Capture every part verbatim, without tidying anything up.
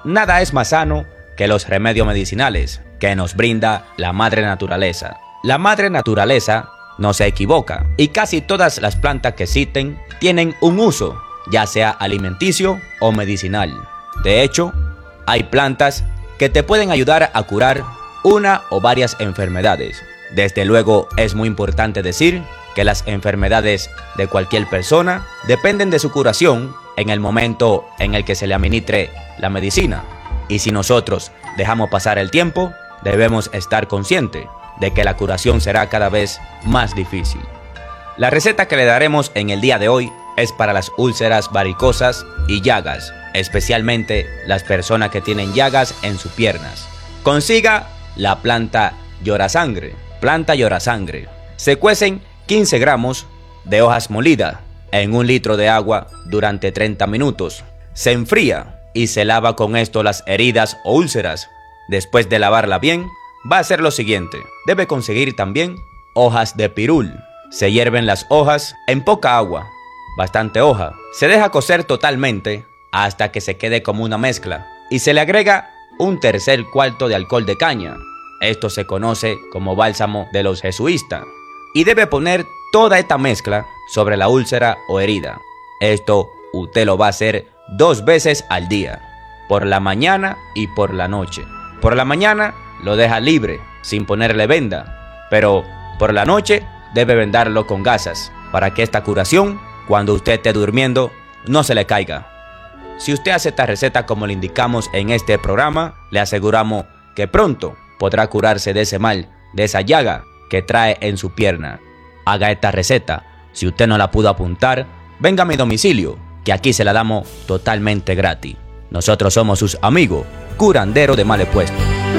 Nada es más sano que los remedios medicinales que nos brinda la madre naturaleza. La madre naturaleza no se equivoca y casi todas las plantas que existen tienen un uso, ya sea alimenticio o medicinal. De hecho, hay plantas que te pueden ayudar a curar una o varias enfermedades. Desde luego es muy importante decir que las enfermedades de cualquier persona dependen de su curación en el momento en el que se le administre la medicina. Y si nosotros dejamos pasar el tiempo, debemos estar conscientes de que la curación será cada vez más difícil. La receta que le daremos en el día de hoy es para las úlceras varicosas y llagas, especialmente las personas que tienen llagas en sus piernas. Consiga la planta llorasangre. Planta llorasangre. Se cuecen quince gramos de hojas molidas en un litro de agua durante treinta minutos. Se enfría y se lava con esto las heridas o úlceras. Después de lavarla bien, va a hacer lo siguiente. Debe conseguir también hojas de pirul. Se hierven las hojas en poca agua, bastante hoja. Se deja cocer totalmente hasta que se quede como una mezcla y se le agrega un tercer cuarto de alcohol de caña. Esto se conoce como bálsamo de los jesuitas. Y debe poner toda esta mezcla sobre la úlcera o herida. Esto usted lo va a hacer dos veces al día, por la mañana y por la noche. Por la mañana lo deja libre, sin ponerle venda, pero por la noche debe vendarlo con gasas, para que esta curación, cuando usted esté durmiendo, no se le caiga. Si usted hace esta receta como le indicamos en este programa, le aseguramos que pronto podrá curarse de ese mal, de esa llaga que trae en su pierna. Haga esta receta. Si usted no la pudo apuntar, venga a mi domicilio, que aquí se la damos totalmente gratis. Nosotros somos sus amigos, curanderos de males puestos.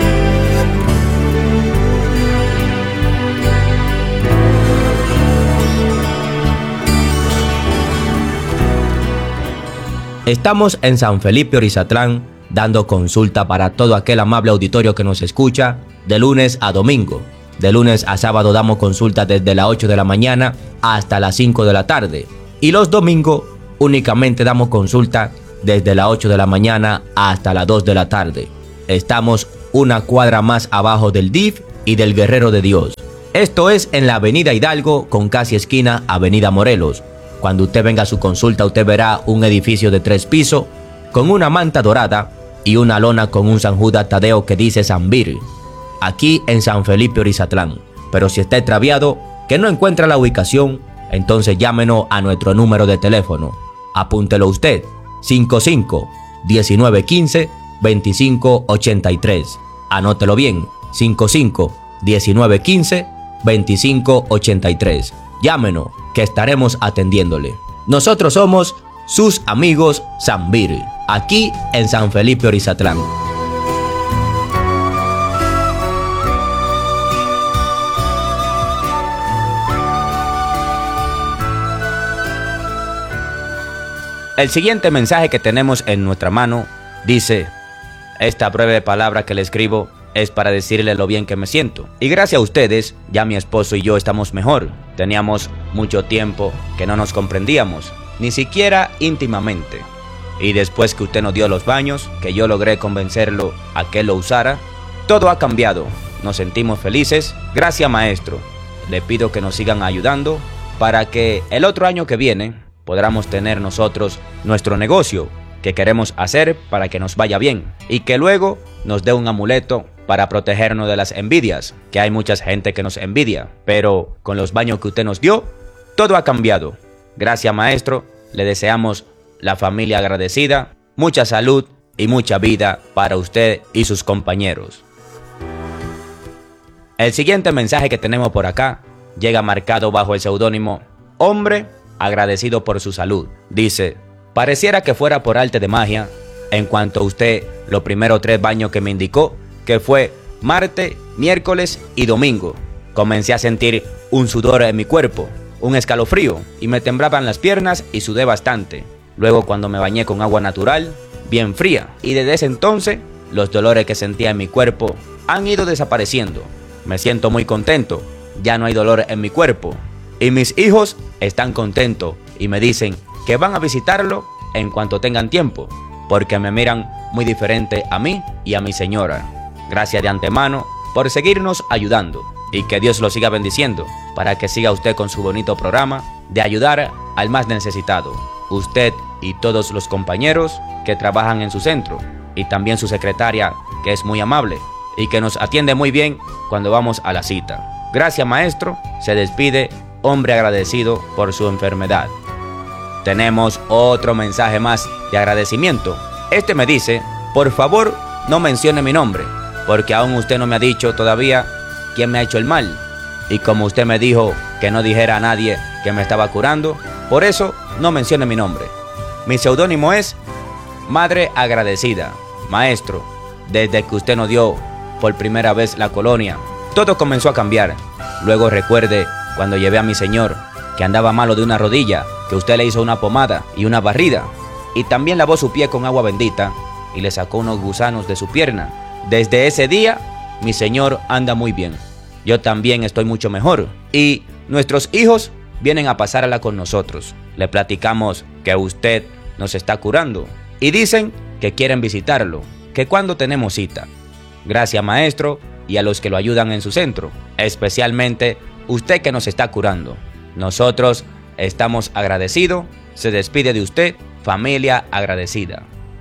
Estamos en San Felipe Orizatlán, dando consulta para todo aquel amable auditorio que nos escucha de lunes a domingo. De lunes a sábado damos consulta desde las ocho de la mañana hasta las cinco de la tarde. Y los domingos únicamente damos consulta desde las ocho de la mañana hasta las dos de la tarde. Estamos una cuadra más abajo del D I F y del Guerrero de Dios. Esto es en la avenida Hidalgo con casi esquina avenida Morelos. Cuando usted venga a su consulta, usted verá un edificio de tres pisos con una manta dorada y una lona con un San Judas Tadeo que dice Zambir, aquí en San Felipe Orizatlán. Pero si está extraviado, que no encuentra la ubicación, entonces llámenos a nuestro número de teléfono. Apúntelo usted, cinco cinco, diecinueve quince, veinticinco ochenta y tres. Anótelo bien, cinco cinco, diecinueve quince, veinticinco ochenta y tres. Llámenos, que estaremos atendiéndole. Nosotros somos sus amigos Zambir, aquí en San Felipe Orizatlán. El siguiente mensaje que tenemos en nuestra mano dice: esta breve palabra que le escribo es para decirle lo bien que me siento. Y gracias a ustedes, ya mi esposo y yo estamos mejor. Teníamos mucho tiempo que no nos comprendíamos, ni siquiera íntimamente. Y después que usted nos dio los baños, que yo logré convencerlo a que lo usara, todo ha cambiado. Nos sentimos felices. Gracias, maestro. Le pido que nos sigan ayudando para que el otro año que viene podamos tener nosotros nuestro negocio que queremos hacer para que nos vaya bien, y que luego nos dé un amuleto para protegernos de las envidias, que hay mucha gente que nos envidia, pero con los baños que usted nos dio, todo ha cambiado. Gracias, maestro. Le deseamos la familia agradecida, mucha salud y mucha vida para usted y sus compañeros. El siguiente mensaje que tenemos por acá llega marcado bajo el seudónimo Hombre agradecido por su salud. Dice: pareciera que fuera por arte de magia, en cuanto a usted, los primeros tres baños que me indicó, que fue martes, miércoles y domingo, comencé a sentir un sudor en mi cuerpo, un escalofrío, y me temblaban las piernas y sudé bastante. Luego, cuando me bañé con agua natural, bien fría, y desde ese entonces los dolores que sentía en mi cuerpo han ido desapareciendo. Me siento muy contento, ya no hay dolor en mi cuerpo, y mis hijos están contentos y me dicen que van a visitarlo en cuanto tengan tiempo. porque me miran muy diferente a mí y a mi señora. Gracias de antemano por seguirnos ayudando y que Dios lo siga bendiciendo para que siga usted con su bonito programa de ayudar al más necesitado. Usted y todos los compañeros que trabajan en su centro y también su secretaria, que es muy amable y que nos atiende muy bien cuando vamos a la cita. Gracias, maestro. Se despide, hombre agradecido por su enfermedad. Tenemos otro mensaje más de agradecimiento. Este me dice: por favor, no mencione mi nombre, porque aún usted no me ha dicho todavía quién me ha hecho el mal. Y como usted me dijo que no dijera a nadie que me estaba curando, por eso no mencione mi nombre. Mi seudónimo es Madre Agradecida. Maestro, desde que usted nos dio por primera vez la colonia, todo comenzó a cambiar. Luego recuerde cuando llevé a mi señor, que andaba malo de una rodilla, que usted le hizo una pomada y una barrida, y también lavó su pie con agua bendita y le sacó unos gusanos de su pierna. Desde ese día, mi señor anda muy bien. Yo también estoy mucho mejor, y nuestros hijos vienen a pasarla con nosotros. Le platicamos que usted nos está curando y dicen que quieren visitarlo, que cuando tenemos cita. Gracias, maestro, y a los que lo ayudan en su centro, especialmente usted que nos está curando. Nosotros estamos agradecidos. Se despide de usted, familia agradecida.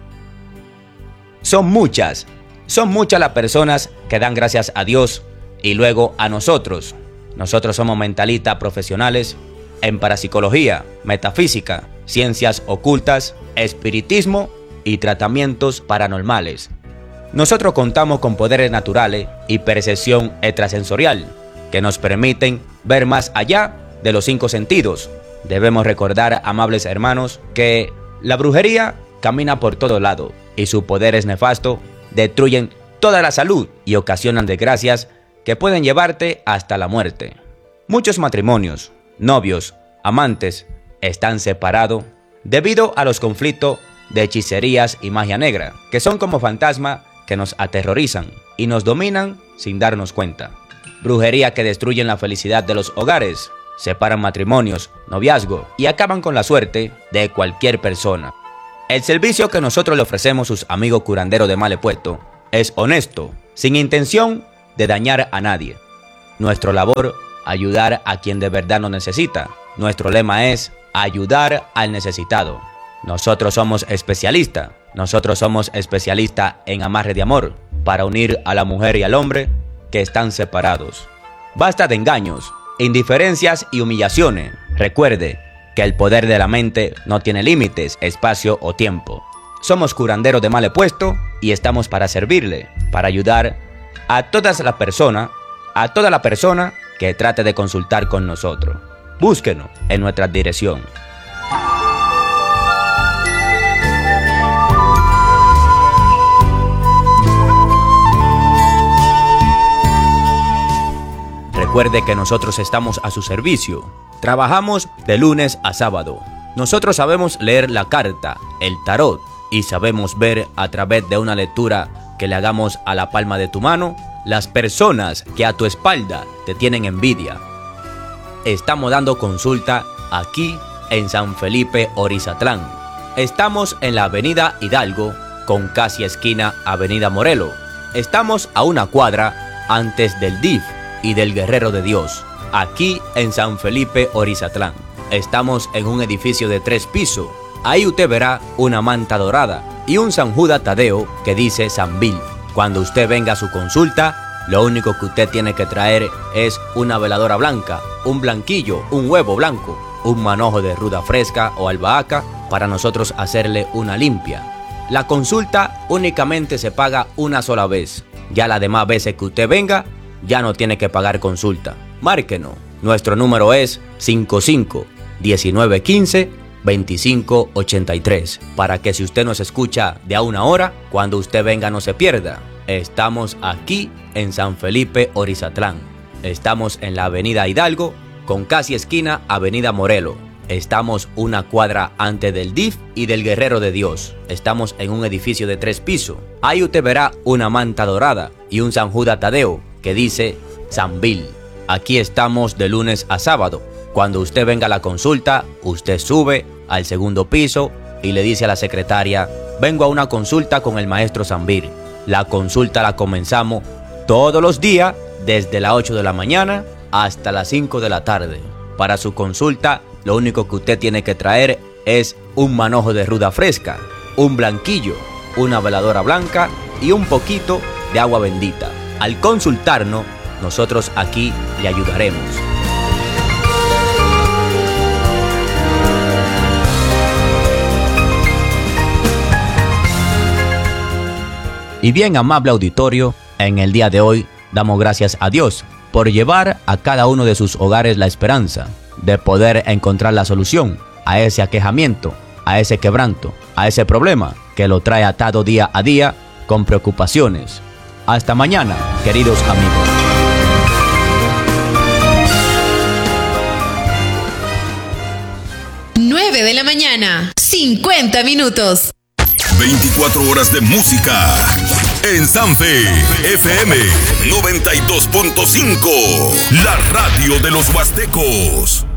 Son muchas, son muchas las personas que dan gracias a Dios y luego a nosotros. Nosotros somos mentalistas profesionales en parapsicología, metafísica, ciencias ocultas, espiritismo y tratamientos paranormales. Nosotros contamos con poderes naturales y percepción extrasensorial que nos permiten ver más allá de los cinco sentidos. Debemos recordar, amables hermanos, que la brujería camina por todo lado y sus poderes nefastos destruyen toda la salud y ocasionan desgracias que pueden llevarte hasta la muerte. Muchos matrimonios, novios, amantes están separados debido a los conflictos de hechicerías y magia negra, que son como fantasmas que nos aterrorizan y nos dominan sin darnos cuenta. Brujería que destruyen la felicidad de los hogares, separan matrimonios, noviazgo y acaban con la suerte de cualquier persona. El servicio que nosotros le ofrecemos a sus amigos curanderos de Male Puesto es honesto, sin intención de dañar a nadie. Nuestra labor, ayudar a quien de verdad nos necesita. Nuestro lema es ayudar al necesitado. Nosotros somos especialistas. Nosotros somos especialistas en amarre de amor para unir a la mujer y al hombre que están separados. Basta de engaños, indiferencias y humillaciones. Recuerde que el poder de la mente no tiene límites, espacio o tiempo. Somos curanderos de Male Puesto y estamos para servirle, para ayudar a todas las personas, a toda la persona que trate de consultar con nosotros. Búsquenos en nuestra dirección. Recuerde que nosotros estamos a su servicio. Trabajamos de lunes a sábado. Nosotros sabemos leer la carta, el tarot, y sabemos ver a través de una lectura que le hagamos a la palma de tu mano las personas que a tu espalda te tienen envidia. Estamos dando consulta aquí en San Felipe Orizatlán. Estamos en la avenida Hidalgo con casi esquina avenida Morelos. Estamos a una cuadra antes del D I F y del Guerrero de Dios, aquí en San Felipe Orizatlán. Estamos en un edificio de tres pisos. Ahí usted verá una manta dorada y un San Judas Tadeo que dice Sambil. Cuando usted venga a su consulta, lo único que usted tiene que traer es una veladora blanca, un blanquillo, un huevo blanco, un manojo de ruda fresca o albahaca para nosotros hacerle una limpia. La consulta únicamente se paga una sola vez. Ya las demás veces que usted venga, ya no tiene que pagar consulta. Márquenos. Nuestro número es cinco cinco, diecinueve quince, veinticinco ochenta y tres. Para que si usted nos escucha de a una hora, cuando usted venga no se pierda. Estamos aquí en San Felipe Orizatlán. Estamos en la avenida Hidalgo con casi esquina avenida Morelos. Estamos una cuadra antes del D I F y del Guerrero de Dios. Estamos en un edificio de tres pisos. Ahí usted verá una manta dorada y un San Judas Tadeo que dice Sambil. Aquí estamos de lunes a sábado. Cuando usted venga a la consulta, usted sube al segundo piso y le dice a la secretaria vengo a una consulta con el maestro Zambir. La consulta la comenzamos todos los días desde las ocho de la mañana hasta las cinco de la tarde. Para su consulta, lo único que usted tiene que traer es un manojo de ruda fresca, un blanquillo, una veladora blanca y un poquito de agua bendita. Al consultarnos, nosotros aquí le ayudaremos. Y bien, amable auditorio, en el día de hoy damos gracias a Dios por llevar a cada uno de sus hogares la esperanza de poder encontrar la solución a ese aquejamiento, a ese quebranto, a ese problema que lo trae atado día a día con preocupaciones. Hasta mañana, queridos amigos. nueve de la mañana, cincuenta minutos. veinticuatro horas de música en Sanfe F M noventa y dos punto cinco, la radio de los huastecos.